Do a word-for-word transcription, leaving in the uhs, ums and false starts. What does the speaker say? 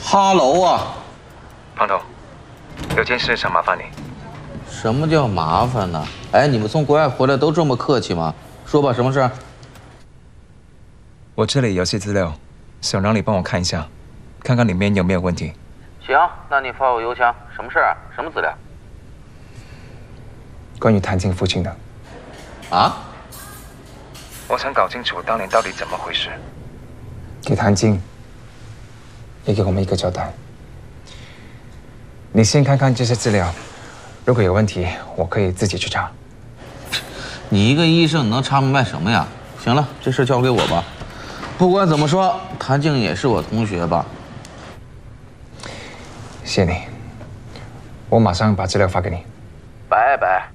哈喽啊， 胖头，有件事想麻烦你。 什么叫麻烦呢？哎，你们从国外回来都这么客气吗？说吧，什么事？ 我这里有些资料，想让你帮我看一下，看看里面有没有问题。 行，那你发我邮箱。什么事啊？什么资料？ 关于谭静父亲的。 啊？ 我想搞清楚当年到底怎么回事。 给谭静，也给我们一个交代。你先看看这些资料，如果有问题，我可以自己去查。 你一个医生，你能查明白什么呀？行了，这事交给我吧。不管怎么说，谭静也是我同学吧？ 谢你，我马上把资料发给你。 拜拜。